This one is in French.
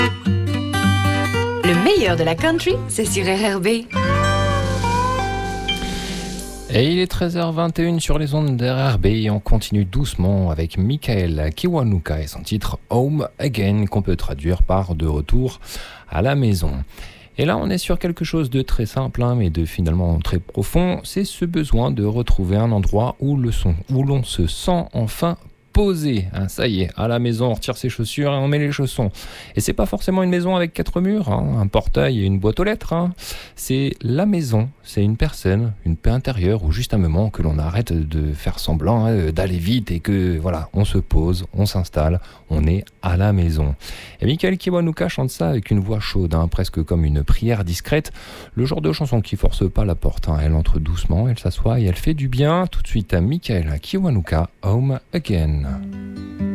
Le meilleur de la country, c'est sur RRB. Et il est 13h21 sur les ondes d'RRB et on continue doucement avec Michael Kiwanuka et son titre Home Again qu'on peut traduire par de retour à la maison. Et là on est sur quelque chose de très simple mais de finalement très profond, c'est ce besoin de retrouver un endroit où l'on se sent enfin posé. Ça y est, à la maison, on retire ses chaussures et on met les chaussons. Et c'est pas forcément une maison avec 4 murs, un portail et une boîte aux lettres. C'est la maison, c'est une personne, une paix intérieure ou juste un moment que l'on arrête de faire semblant d'aller vite et que voilà, on se pose, on s'installe, on est à la maison. Et Michael Kiwanuka chante ça avec une voix chaude, presque comme une prière discrète. Le genre de chanson qui force pas la porte. Elle entre doucement, elle s'assoit et elle fait du bien. Tout de suite à Michael Kiwanuka, Home Again.